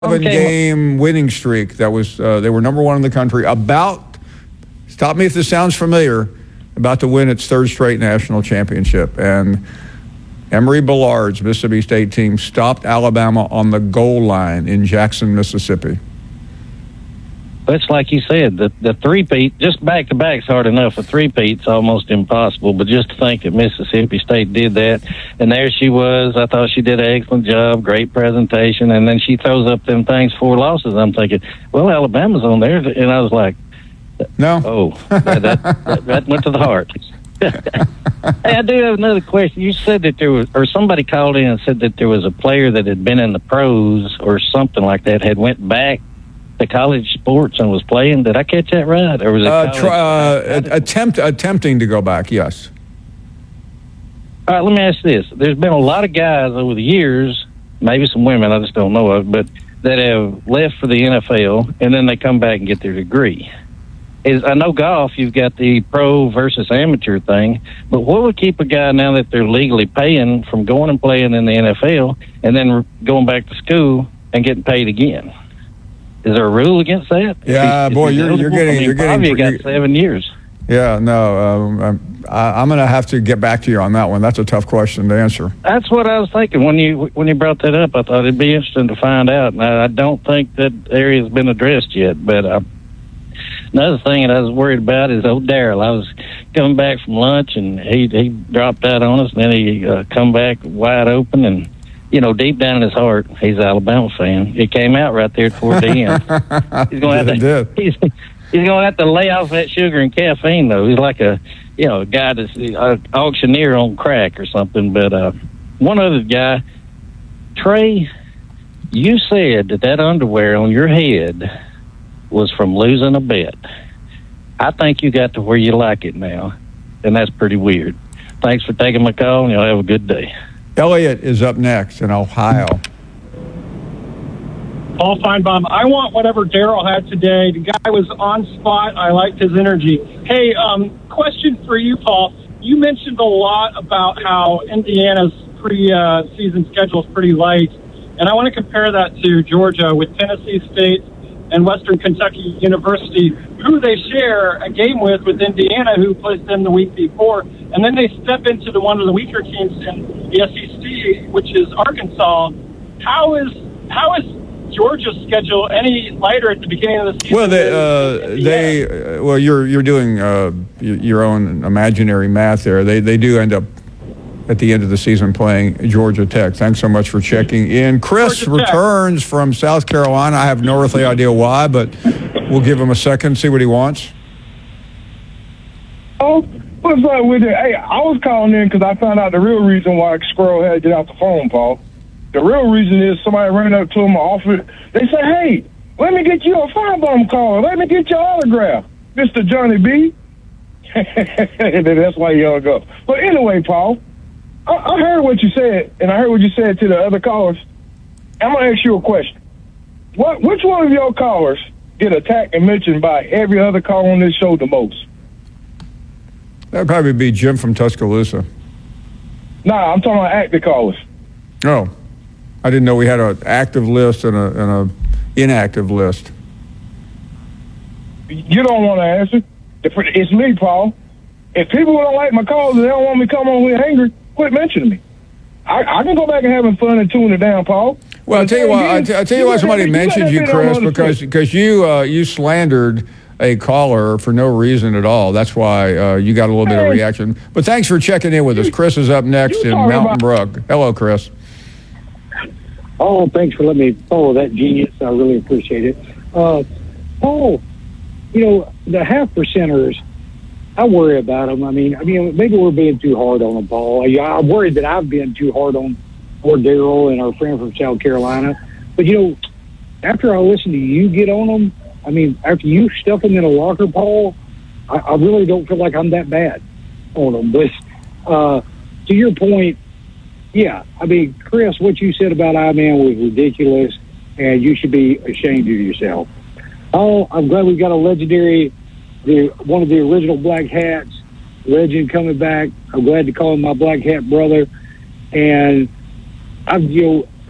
7-game winning streak that was they were number one in the country. Stop me if this sounds familiar, about to win its third straight national championship. And Emory Billard's Mississippi State team stopped Alabama on the goal line in Jackson, Mississippi. It's like you said, the three-peat, just back-to-back's hard enough. A three-peat's almost impossible, but just to think that Mississippi State did that, and there she was. I thought she did an excellent job, great presentation, and then she throws up them things, 4 losses. I'm thinking, well, Alabama's on there, and I was like, no. Oh, that went to the heart. Hey, I do have another question. You said that there was, or somebody called in and said that there was a player that had been in the pros or something like that, had went back to college sports and was playing. Did I catch that right? Or was it attempting to go back? Yes. All right. Let me ask this: there's been a lot of guys over the years, maybe some women I just don't know of, but that have left for the NFL and then they come back and get their degree. I know golf, you've got the pro versus amateur thing, but what would keep a guy, now that they're legally paying, from going and playing in the NFL and then going back to school and getting paid again? Is there a rule against that? Yeah, boy, you're getting. You got 7 years. Yeah, no, I'm going to have to get back to you on that one. That's a tough question to answer. That's what I was thinking when you brought that up. I thought it'd be interesting to find out. And I don't think that area has been addressed yet. But another thing that I was worried about is old Darrell. I was coming back from lunch and he dropped out on us, and then he come back wide open and. You know, deep down in his heart, he's an Alabama fan. It came out right there toward the end. He's going to have to lay off that sugar and caffeine, though. He's like a guy that's an auctioneer on crack or something. But one other guy, Trey, you said that underwear on your head was from losing a bet. I think you got to where you like it now, and that's pretty weird. Thanks for taking my call, and y'all have a good day. Elliot is up next in Ohio. Paul Feinbaum, I want whatever Darrell had today. The guy was on spot. I liked his energy. Hey, question for you, Paul. You mentioned a lot about how Indiana's pre-season schedule is pretty light, and I want to compare that to Georgia with Tennessee State and Western Kentucky University, who they share a game with Indiana, who plays them the week before, and then they step into one of the weaker teams in the SEC, which is Arkansas. How is Georgia's schedule any lighter at the beginning of the season? Well, you're doing your own imaginary math there. They do end up at the end of the season playing Georgia Tech. Thanks so much for checking in. Chris returns from South Carolina. I have no earthly idea why, but we'll give him a second, see what he wants. Oh, what's up with it? Hey, I was calling in because I found out the real reason why Squirrel had to get off the phone, Paul. The real reason is somebody ran up to him and offered. They said, hey, let me get you a Feinbaum caller. Let me get your autograph, Mr. Johnny B. That's why y'all go. But anyway, Paul, I heard what you said, and I heard what you said to the other callers. I'm going to ask you a question. Which one of your callers get attacked and mentioned by every other caller on this show the most? That would probably be Jim from Tuscaloosa. Nah, I'm talking about active callers. Oh, I didn't know we had an active list and an inactive list. You don't want to answer. It's me, Paul. If people don't like my calls and they don't want me to come on here angry, quit mentioning me. I can go back and having fun and tune it down, Paul. Well, I'll tell you why somebody mentioned you, Chris, because you slandered a caller for no reason at all. That's why you got a little bit of reaction. But thanks for checking in with us. Chris is up next in Mountain Brook. Hello, Chris. Oh, thanks for letting me follow that genius. I really appreciate it. Paul, the half percenters, I worry about them. I mean, maybe we're being too hard on them, Paul. I'm worried that I've been too hard on poor Darrell and our friend from South Carolina. But, after I listen to you get on them, after you stuff them in a locker, Paul, I really don't feel like I'm that bad on them. But to your point, yeah, Chris, what you said about I-Man was ridiculous, and you should be ashamed of yourself. Oh, I'm glad we got a legendary, one of the original Black Hats, legend coming back. I'm glad to call him my Black Hat brother. And I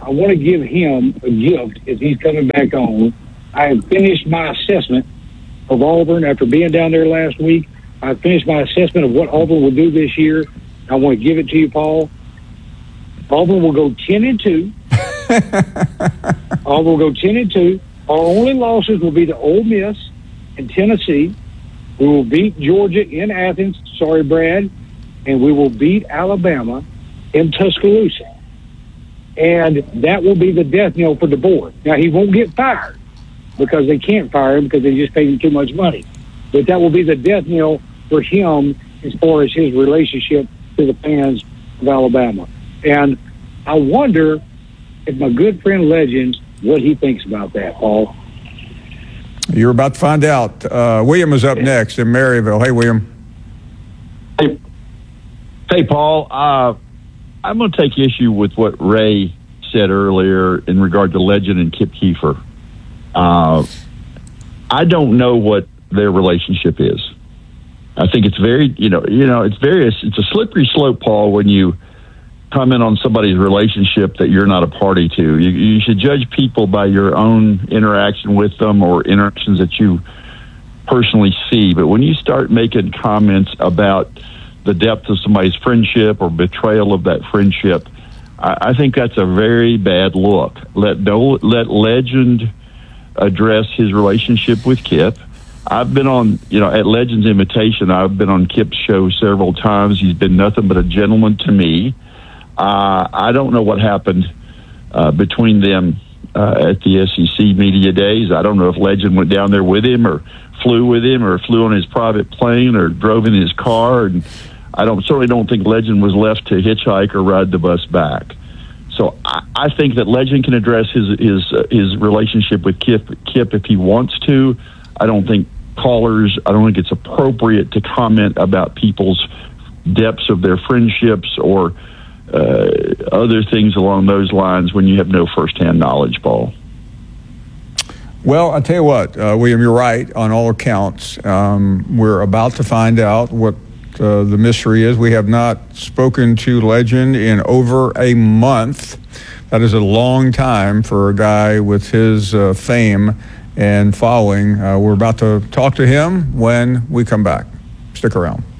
I want to give him a gift if he's coming back on. I have finished my assessment of Auburn after being down there last week. I finished my assessment of what Auburn will do this year. I want to give it to you, Paul. Auburn will go 10-2. Auburn will go 10-2. Our only losses will be to Ole Miss and Tennessee. We will beat Georgia in Athens. Sorry, Brad. And we will beat Alabama in Tuscaloosa. And that will be the death knell for the board. Now, he won't get fired because they can't fire him because they just paid him too much money. But that will be the death knell for him as far as his relationship to the fans of Alabama. And I wonder if my good friend Legends, what he thinks about that, Paul. You're about to find out. William is up next in Maryville. Hey, William. Hey, Paul. I'm going to take issue with what Ray said earlier in regard to Legend and Kip Keefer. I don't know what their relationship is. I think it's very, it's a slippery slope, Paul, when you comment on somebody's relationship that you're not a party to. You should judge people by your own interaction with them or interactions that you personally see. But when you start making comments about the depth of somebody's friendship or betrayal of that friendship, I think that's a very bad look. Let Legend address his relationship with Kip. I've been on, at Legend's invitation, I've been on Kip's show several times. He's been nothing but a gentleman to me. I don't know what happened between them at the SEC media days. I don't know if Legend went down there with him or flew with him or flew on his private plane or drove in his car. And I certainly don't think Legend was left to hitchhike or ride the bus back. So I think that Legend can address his relationship with Kip if he wants to. I don't think it's appropriate to comment about people's depths of their friendships or other things along those lines when you have no firsthand knowledge, Paul. Well, I tell you what, William, you're right on all accounts. We're about to find out what the mystery is. We have not spoken to Legend in over a month. That is a long time for a guy with his fame and following. We're about to talk to him when we come back. Stick around.